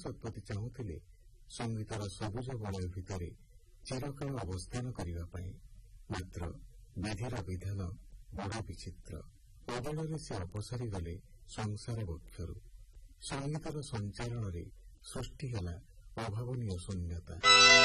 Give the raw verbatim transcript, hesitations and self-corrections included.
ଶତପଥୀ ଚାହୁଁଥିଲେ ସଙ୍ଗୀତର ସବୁଜ ବଳୟ ଭିତରେ ଚିରକାଳ ଅବସ୍ଥାନ କରିବା ପାଇଁ। ମାତ୍ର ବିଧିର ବିଧାନ ବଡ଼ ବିଚିତ୍ର। ଅବଳରେ ସେ ଅପସରି ଗଲେ ସଂସାର ବକ୍ଷରୁ। ସଙ୍ଗୀତର ସଞ୍ଚାରଣରେ ସୃଷ୍ଟି ହେଲା ଅଭାବନୀୟ ଶୂନ୍ୟତା।